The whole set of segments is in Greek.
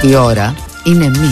Η ώρα είναι 1.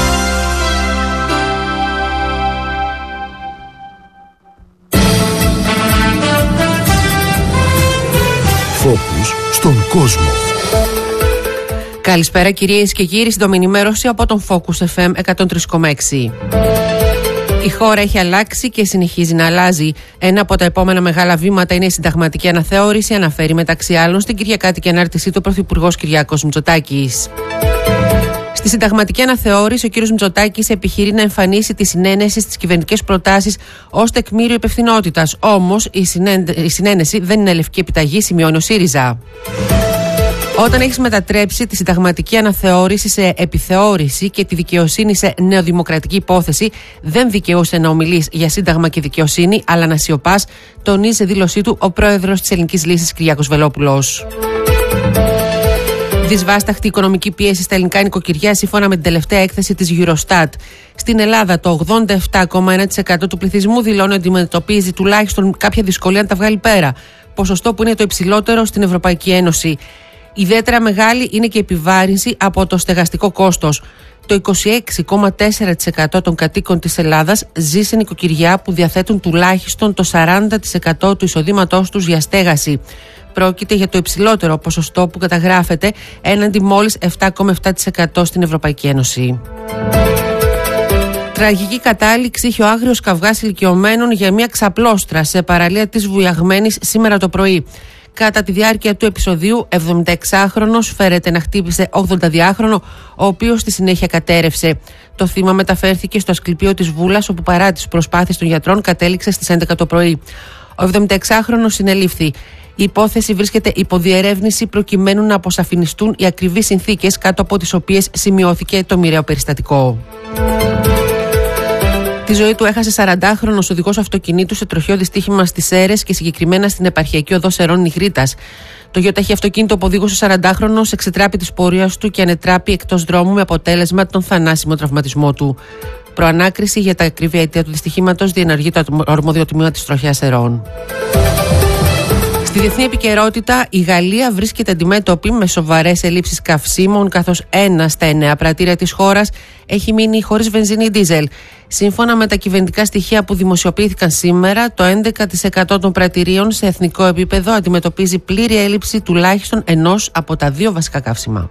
Φόκους στον κόσμο. Καλησπέρα κυρίες και κύριοι, σύντομη ενημέρωση από τον Focus FM 103,6. Η χώρα έχει αλλάξει και συνεχίζει να αλλάζει. Ένα από τα επόμενα μεγάλα βήματα είναι η συνταγματική αναθεώρηση, αναφέρει μεταξύ άλλων στην κυριακάτικη ανάρτησή του ο Πρωθυπουργός Κυριάκος Μητσοτάκης. Στη συνταγματική αναθεώρηση, ο κ. Μητσοτάκης επιχειρεί να εμφανίσει τη συνένεση στις κυβερνητικές προτάσεις ως τεκμήριο υπευθυνότητας. Όμως, η συνένεση δεν είναι λευκή επιταγή, σημειώνει ο ΣΥΡΙΖΑ. Όταν έχεις μετατρέψει τη συνταγματική αναθεώρηση σε επιθεώρηση και τη δικαιοσύνη σε νεοδημοκρατική υπόθεση, δεν δικαιούσε να ομιλείς για σύνταγμα και δικαιοσύνη, αλλά να σιωπάς, τονίζει σε δήλωσή του ο πρόεδρος της Ελληνικής Λύσης, Κυριάκος Βελόπουλος. Δυσβάσταχτη οικονομική πίεση στα ελληνικά νοικοκυριά, σύμφωνα με την τελευταία έκθεση της Eurostat. Στην Ελλάδα, το 87,1% του πληθυσμού δηλώνει ότι αντιμετωπίζει τουλάχιστον κάποια δυσκολία να τα βγάλει πέρα. Ποσοστό που είναι το υψηλότερο στην Ευρωπαϊκή Ένωση. Ιδιαίτερα μεγάλη είναι και η επιβάρυνση από το στεγαστικό κόστος. Το 26,4% των κατοίκων της Ελλάδας ζει σε νοικοκυριά που διαθέτουν τουλάχιστον το 40% του εισοδήματός τους για στέγαση. Πρόκειται για το υψηλότερο ποσοστό που καταγράφεται, έναντι μόλις 7,7% στην Ευρωπαϊκή Ένωση. Τραγική κατάληξη είχε ο άγριος καυγάς ηλικιωμένων για μια ξαπλώστρα σε παραλία της Βουιαγμένης σήμερα το πρωί. Κατά τη διάρκεια του επεισοδίου, 76χρονος φέρεται να χτύπησε 82χρονο, ο οποίος στη συνέχεια κατέρευσε. Το θύμα μεταφέρθηκε στο Ασκληπείο της Βούλας, όπου παρά τις προσπάθειες των γιατρών κατέληξε στις 11 το πρωί. Ο 76χρονος συνελήφθη. Η υπόθεση βρίσκεται υπό διερεύνηση προκειμένου να αποσαφινιστούν οι ακριβείς συνθήκες κάτω από τις οποίες σημειώθηκε το μοιραίο περιστατικό. Τη ζωή του έχασε 40χρονος οδηγός αυτοκινήτου σε τροχαίο δυστύχημα στις Σέρρες και συγκεκριμένα στην επαρχιακή οδό Σερών Νιχρίτας. Το γιοταχή αυτοκίνητο που οδηγούσε 40χρονος εξετράπη της πορείας του και ανετράπη εκτός δρόμου με αποτέλεσμα τον θανάσιμο τραυματισμό του. Προανάκριση για τα ακριβή αίτια του δυστυχήματος διενεργεί το αρμόδιο τμήμα της τροχιάς Σερών. Στη διεθνή επικαιρότητα, η Γαλλία βρίσκεται αντιμέτωπη με σοβαρές ελλείψεις καυσίμων, καθώς 1 στα 9 πρατήρια της χώρας έχει μείνει χωρίς βενζίνη ή ντίζελ. Σύμφωνα με τα κυβερνητικά στοιχεία που δημοσιοποιήθηκαν σήμερα, το 11% των πρατηρίων σε εθνικό επίπεδο αντιμετωπίζει πλήρη έλλειψη τουλάχιστον ενός από τα 2 βασικά καύσιμα.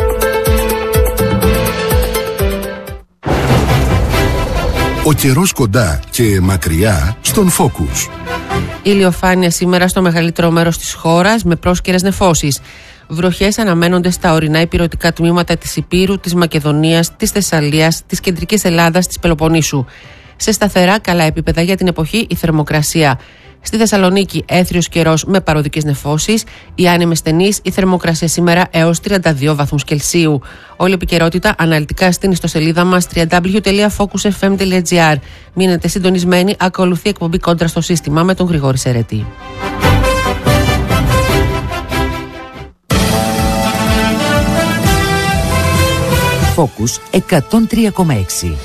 Ο καιρός κοντά και μακριά στον Focus. Ηλιοφάνεια σήμερα στο μεγαλύτερο μέρος της χώρας με πρόσκαιρες νεφώσεις. Βροχές αναμένονται στα ορεινά υπηρετικά τμήματα της Ηπείρου, της Μακεδονίας, της Θεσσαλίας, της Κεντρικής Ελλάδας, της Πελοποννήσου. Σε σταθερά καλά επίπεδα για την εποχή η θερμοκρασία. Στη Θεσσαλονίκη έθριος καιρός με παροδικές νεφώσεις, οι άνεμες στενείς, η θερμοκρασία σήμερα έως 32 βαθμούς Κελσίου. Όλη η επικαιρότητα αναλυτικά στην ιστοσελίδα μας www.focusfm.gr. Μείνετε συντονισμένοι, ακολουθεί εκπομπή Κόντρα στο σύστημα με τον Γρηγόρη Σερέτη. Focus 103,6.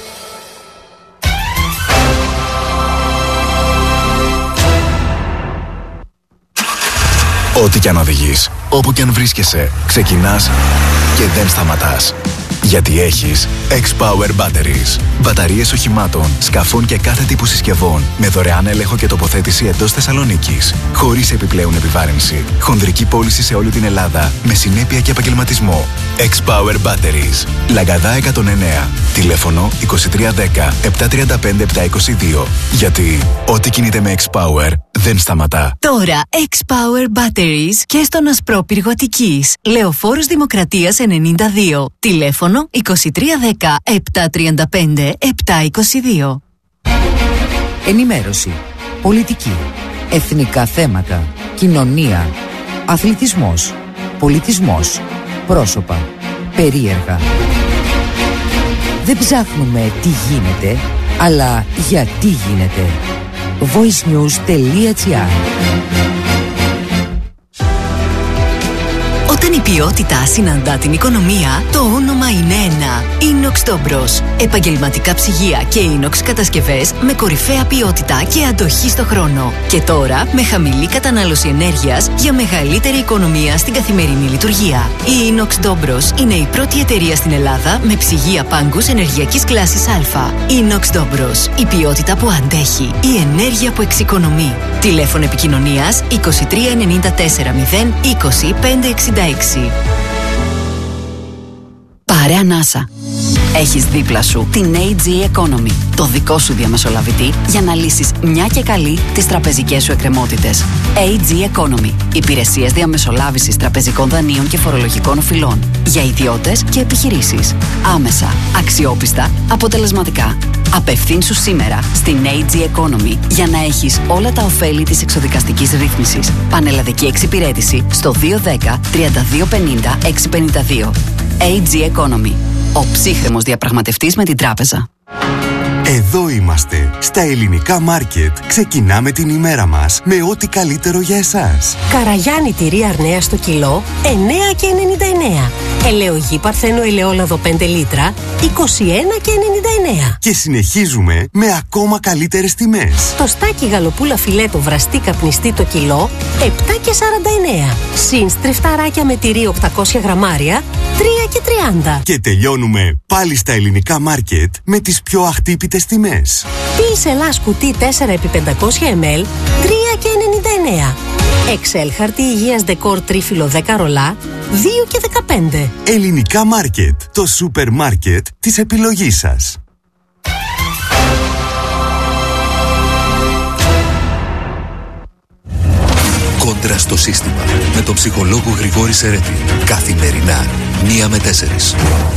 Ό,τι κι αν οδηγείς, όπου κι αν βρίσκεσαι, ξεκινάς και δεν σταματάς. Γιατί έχεις X-Power Batteries. Μπαταρίες οχημάτων, σκαφών και κάθε τύπου συσκευών με δωρεάν έλεγχο και τοποθέτηση εντός Θεσσαλονίκης. Χωρίς επιπλέον επιβάρυνση. Χονδρική πώληση σε όλη την Ελλάδα με συνέπεια και επαγγελματισμό. X-Power Batteries. Λαγκαδά 109. Τηλέφωνο 2310 735 722. Γιατί ό,τι κινείται με X-Power δεν σταματά. Τώρα X-Power Batteries και στον Ασπρόπυργο Αττικής. Λεωφόρος Δημοκρατίας 92. Τηλέφωνο 2310 735 722. Ενημέρωση, πολιτική, εθνικά θέματα, κοινωνία, αθλητισμός, πολιτισμός, πρόσωπα, περίεργα. Δεν ψάχνουμε τι γίνεται, αλλά γιατί γίνεται. voicenews.gr. Όταν η ποιότητα συναντά την οικονομία, το όνομα είναι ένα. Inox Dobros. Επαγγελματικά ψυγεία και inox κατασκευές με κορυφαία ποιότητα και αντοχή στο χρόνο. Και τώρα με χαμηλή κατανάλωση ενέργειας για μεγαλύτερη οικονομία στην καθημερινή λειτουργία. Η Inox Dobros είναι η πρώτη εταιρεία στην Ελλάδα με ψυγεία πάγκους ενεργειακής κλάσης Α. Inox Dobros. Η ποιότητα που αντέχει. Η ενέργεια που εξοικονομεί. Τηλέφωνο επικοινωνίας 23 94 0 20 566. Πάρε ανάσα. Έχεις δίπλα σου την AG Economy, το δικό σου διαμεσολαβητή για να λύσεις μια και καλή τις τραπεζικές σου εκκρεμότητες. AG Economy. Υπηρεσίες διαμεσολάβησης τραπεζικών δανείων και φορολογικών οφειλών. Για ιδιώτες και επιχειρήσεις. Άμεσα, αξιόπιστα, αποτελεσματικά. Απευθύνσου σήμερα στην AG Economy για να έχεις όλα τα ωφέλη της εξοδικαστικής ρύθμισης. Πανελλαδική εξυπηρέτηση στο 210 3250 652. AG Economy. Ο ψύχρεμος διαπραγματευτής με την τράπεζα. Εδώ είμαστε, στα Ελληνικά Μάρκετ. Ξεκινάμε την ημέρα μας με ό,τι καλύτερο για εσάς. Καραγιάννη τυρί Αρνέα στο κιλό, 9,99. Ελαιογή Παρθένο ελαιόλαδο 5 λίτρα, 21,99. Και συνεχίζουμε με ακόμα καλύτερες τιμές. Τοστάκι γαλοπούλα φιλέτο βραστή καπνιστή το κιλό, 7,49. Συν στριφταράκια με τυρί 800 γραμμάρια, 3,30. Και τελειώνουμε πάλι στα Ελληνικά Μάρκετ με τις πιο αχτύπητες τιμές. Πίς Ελλάς κουτί 4x500 ml, 3,99. Excel χαρτί υγείας δεκόρ τρίφυλλο 10 ρολά, 2,15. Ελληνικά Μάρκετ, το σούπερ μάρκετ της επιλογής σας. Κόντρα στο σύστημα με τον ψυχολόγο Γρηγόρη Σερέτη. Καθημερινά 1 με 4.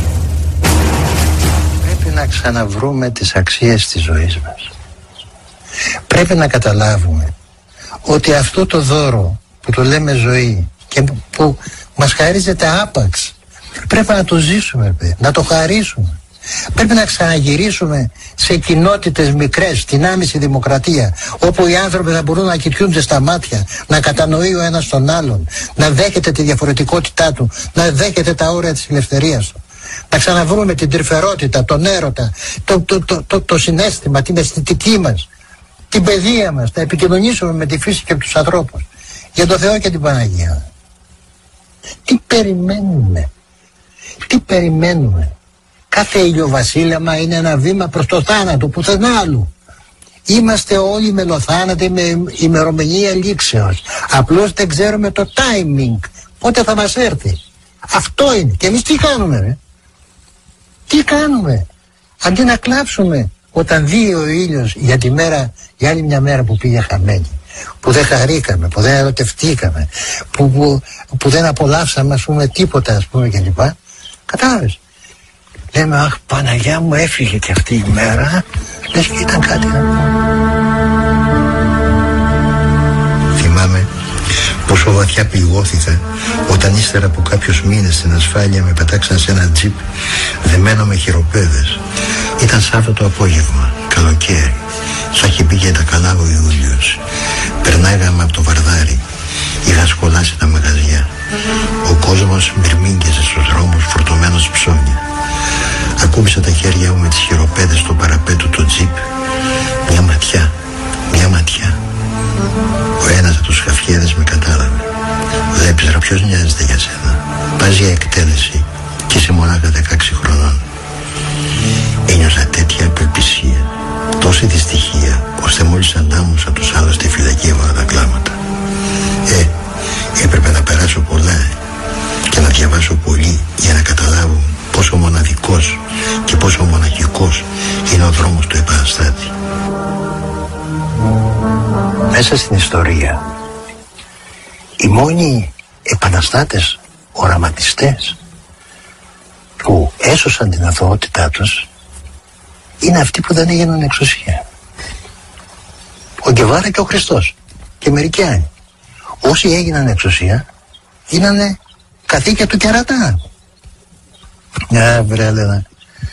Πρέπει να ξαναβρούμε τις αξίες της ζωής μας. Πρέπει να καταλάβουμε ότι αυτό το δώρο που το λέμε ζωή και που μας χαρίζεται άπαξ, πρέπει να το ζήσουμε, να το χαρίσουμε. Πρέπει να ξαναγυρίσουμε σε κοινότητες μικρές, στην άμεση δημοκρατία, όπου οι άνθρωποι θα μπορούν να κοιτούνται στα μάτια, να κατανοεί ο ένας τον άλλον, να δέχεται τη διαφορετικότητά του, να δέχεται τα όρια της ελευθερίας του. Να ξαναβρούμε την τρυφερότητα, τον έρωτα, το συναίσθημα, την αισθητική μας, την παιδεία μας, να επικοινωνήσουμε με τη φύση και τους ανθρώπους. Για το Θεό και την Παναγία. Τι περιμένουμε? Τι περιμένουμε? Κάθε ηλιοβασίλεμα είναι ένα βήμα προς το θάνατο, πουθενά άλλου. Είμαστε όλοι μελοθάνατοι με ημερομηνία λήξεως. Απλώς δεν ξέρουμε το timing, πότε θα μας έρθει. Αυτό είναι. Και εμείς τι κάνουμε, ρε? Τι κάνουμε? Αντί να κλάψουμε όταν δει ο ήλιος για τη μέρα, για άλλη μια μέρα που πήγε χαμένη, που δεν χαρήκαμε, που δεν ερωτευτήκαμε, που δεν απολαύσαμε, ας πούμε, τίποτα, ας πούμε, κλπ. Κατάλαβες? Λέμε, αχ, Παναγιά μου, έφυγε και αυτή η μέρα, λες και ήταν κάτι. Θυμάμαι πόσο βαθιά πληγώθηκα όταν ύστερα από κάποιους μήνες στην ασφάλεια με πετάξαν σε ένα τζιπ δεμένο με χειροπέδες. Ήταν Σάββατο απόγευμα, καλοκαίρι. Θα είχε μπει και τα καλά ο Ιούλιος. Περνάγαμε από το Βαρδάρι. Είχα σκολάσει τα μαγαζιά. Ο κόσμος μυρμήγκιζε στους δρόμους φορτωμένος ψώνια. Ακούμπησα τα χέρια μου με τις χειροπέδες στο παραπέτου του τζιπ. Μια ματιά. Ο ένας από τους χαφιέδες με κατάλαβε. Βλέπεις, ρε, ποιος νοιάζεται για σένα? Πας για εκτέλεση και είσαι μονάχα 16 χρονών. Ένιωσα τέτοια απελπισία, τόση δυστυχία, ώστε μόλις αντάμωσα τους άλλους στη φυλακή έβαλα τα κλάματα. Έπρεπε να περάσω πολλά και να διαβάσω πολύ για να καταλάβω πόσο μοναδικός και πόσο μοναχικός είναι ο δρόμος του επαναστάτη. Μέσα στην ιστορία οι μόνοι επαναστάτες, οραματιστές που έσωσαν την αθωότητά τους είναι αυτοί που δεν έγιναν εξουσία. Ο Γκεβάρα και ο Χριστός και μερικοί άλλοι. Όσοι έγιναν εξουσία γίνανε καθήκια του κερατά. Βρε, Έλενα,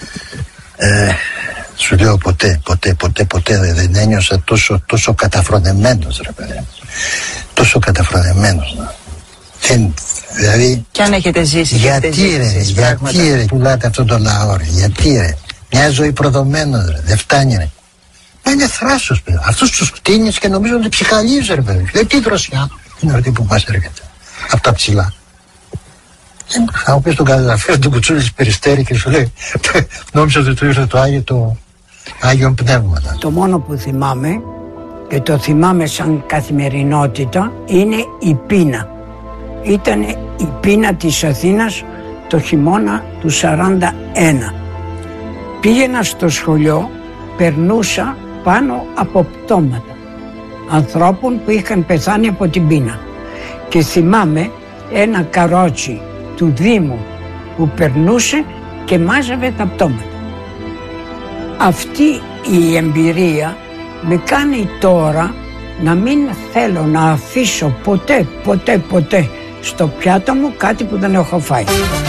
σου λέω ποτέ δεν ένιωσα τόσο καταφρονεμένος, ρε παιδί. Τόσο καταφρονεμένος. Δηλαδή, και αν έχετε ζήσει, γιατί ρε πουλάτε αυτόν τον λαό, ρε, γιατί ρε, μια ζωή προδομένος, ρε, δεν φτάνει, ρε. Είναι θράσος, παιδί. Αυτούς τους κτίνεις και νομίζω ότι ψυχαλίζει, ρε, παιδί. Τι δροσιά είναι αυτή που μας έρχεται από τα ψηλά. Θα μου πεις τον καταγραφέα του Κουτσούλης Περιστέρη και σου λέει νόμιζα ότι του ήρθε το Άγιον Πνεύματα. Το μόνο που θυμάμαι και το θυμάμαι σαν καθημερινότητα είναι η πείνα. Ήταν η πείνα της Αθήνας το χειμώνα του 41. Πήγαινα στο σχολείο, περνούσα πάνω από πτώματα ανθρώπων που είχαν πεθάνει από την πείνα και θυμάμαι ένα καρότσι του Δήμου που περνούσε και μάζευε τα πτώματα. Αυτή η εμπειρία με κάνει τώρα να μην θέλω να αφήσω ποτέ στο πιάτο μου κάτι που δεν έχω φάει.